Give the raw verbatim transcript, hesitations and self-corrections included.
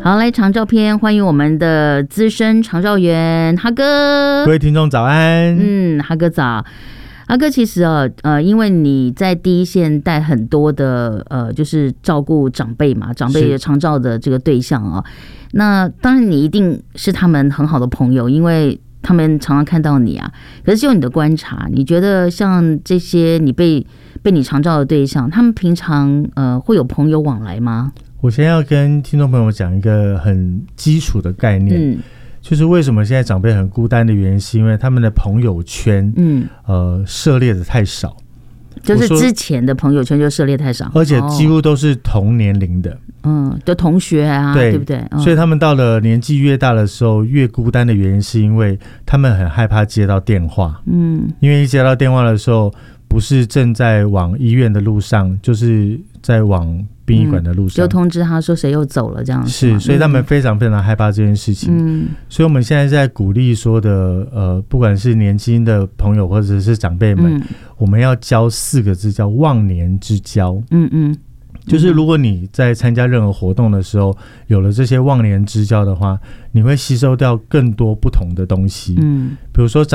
好，来长照篇，欢迎我们的资深长照员哈哥。 各位听众早安。 嗯，哈哥早。哈哥，其实啊，呃，因为你在第一线带很多的呃，就是照顾长辈嘛，长辈长照的这个对象啊，那当然你一定是他们很好的朋友，因为他们常常看到你啊。可是就你的观察，你觉得像这些你被被你长照的对象，他们平常呃会有朋友往来吗？ 我先要跟听众朋友讲一个很基础的概念。嗯，就是为什么现在长辈很孤单的原因，是因为他们的朋友圈，嗯，呃，涉猎的太少， 就是之前的朋友圈就涉猎太少， 而且几乎都是同年龄的， 嗯，的同学啊，对, 对不对？ 嗯，所以他们到了年纪越大的时候，越孤单的原因，是因为他们很害怕接到电话，嗯，因为一接到电话的时候，不是正在往医院的路上，就是在往殡仪馆的路上，嗯， 就通知他说谁又走了这样子。 是，所以他们非常非常害怕这件事情。嗯，所以我们现在在鼓励说的，呃，不管是年轻的朋友或者是长辈们，嗯，我们要教四个字，叫忘年之交。嗯嗯，就是如果你在参加任何活动的时候，有了这些忘年之交的话，你会吸收掉更多不同的东西。嗯，比如说